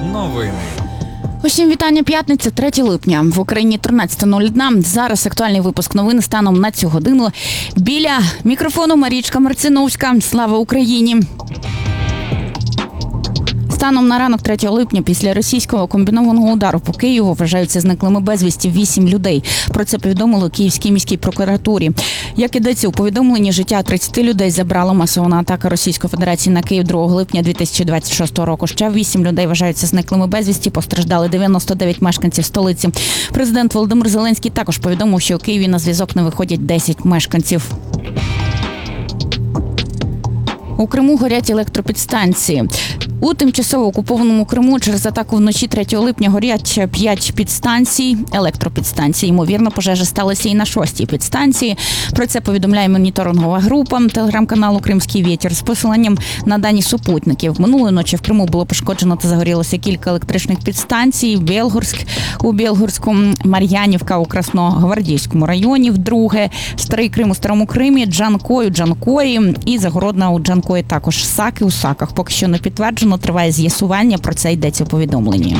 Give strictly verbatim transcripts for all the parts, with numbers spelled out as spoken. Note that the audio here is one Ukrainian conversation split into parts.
Новини. Усім вітання, п'ятниця, третє липня. В Україні тринадцята нуль один. Зараз актуальний випуск новин станом на цю годину. Біля мікрофону Марічка Марциновська. Слава Україні! Станом на ранок третього липня після російського комбінованого удару по Києву вважаються зниклими безвісті вісім людей. Про це повідомили у Київській міській прокуратурі. Як ідеться у повідомленні, життя тридцяти людей забрала масована атака Російської Федерації на Київ другого липня дві тисячі двадцять шостого року. Ще вісім людей вважаються зниклими безвісті, постраждали дев'яносто дев'ять мешканців столиці. Президент Володимир Зеленський також повідомив, що у Києві на зв'язок не виходять десять мешканців. У Криму горять електропідстанції. У тимчасово окупованому Криму через атаку вночі третього липня горять п'ять підстанцій, електропідстанцій. Ймовірно, пожежа сталася і на шостій підстанції. Про це повідомляє моніторингова група телеграм-каналу «Кримський вітер» з посиланням на дані супутників. Минулої ночі в Криму було пошкоджено та загорілося кілька електричних підстанцій. Білгорськ у Білгорську, Мар'янівка у Красногвардійському районі, вдруге, Старий Крим у Старому Кримі, Джанкой у Джанкої і Загородна у Джанкої також. Саки у Саках. Поки що не підтверджено. Триває з'ясування, про це йдеться у повідомленні.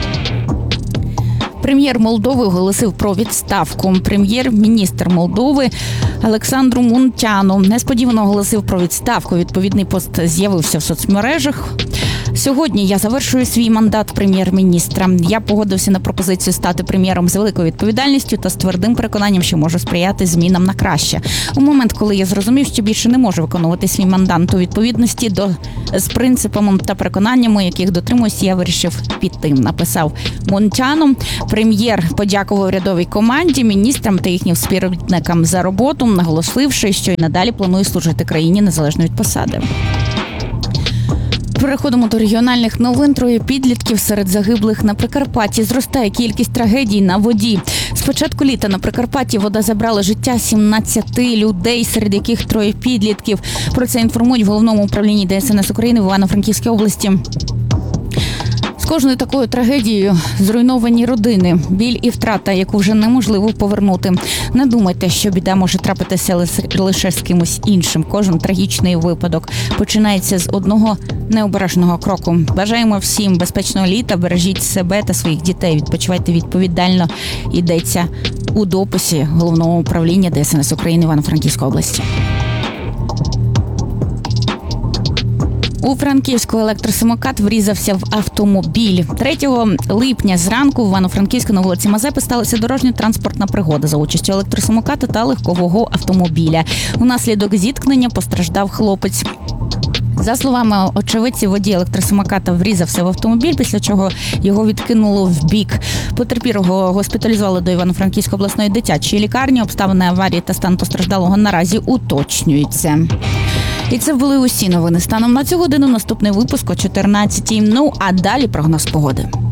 Прем'єр Молдови оголосив про відставку. Прем'єр-міністр Молдови Олександру Мунтяну несподівано оголосив про відставку. Відповідний пост з'явився в соцмережах. Сьогодні я завершую свій мандат прем'єр-міністра. Я погодився на пропозицію стати прем'єром з великою відповідальністю та з твердим переконанням, що можу сприяти змінам на краще. У момент, коли я зрозумів, що більше не можу виконувати свій мандат у відповідності до з принципами та переконаннями, яких дотримуюсь, я вирішив піти, написав Мунтяну. Прем'єр подякував рядовій команді, міністрам та їхнім співробітникам за роботу, наголосивши, що й надалі планує служити країні незалежно від посади. Переходимо до регіональних новин. Троє підлітків серед загиблих на Прикарпатті. Зростає кількість трагедій на воді. З початку літа на Прикарпатті вода забрала життя сімнадцяти людей, серед яких троє підлітків. Про це інформують в Головному управлінні Де Ес Ен Ес України в Івано-Франківській області. З кожною такою трагедією зруйновані родини, біль і втрата, яку вже неможливо повернути. Не думайте, що біда може трапитися лише з кимось іншим. Кожен трагічний випадок починається з одного необережного кроку. Бажаємо всім безпечного літа, бережіть себе та своїх дітей, відпочивайте відповідально, йдеться у дописі Головного управління Де Ес Ен Ес України Івано-Франківської області. У Франківську електросамокат врізався в автомобіль. третього липня зранку в Івано-Франківську на вулиці Мазепи сталася дорожньо-транспортна пригода за участю електросамоката та легкового автомобіля. Унаслідок зіткнення постраждав хлопець. За словами очевидців, водій електросамоката врізався в автомобіль, після чого його відкинуло в бік. Потерпілого госпіталізували до Івано-Франківської обласної дитячої лікарні. Обставини аварії та стан постраждалого наразі уточнюються. І це були усі новини. Станом на цю годину наступний випуск о чотирнадцятій. Ну, а далі прогноз погоди.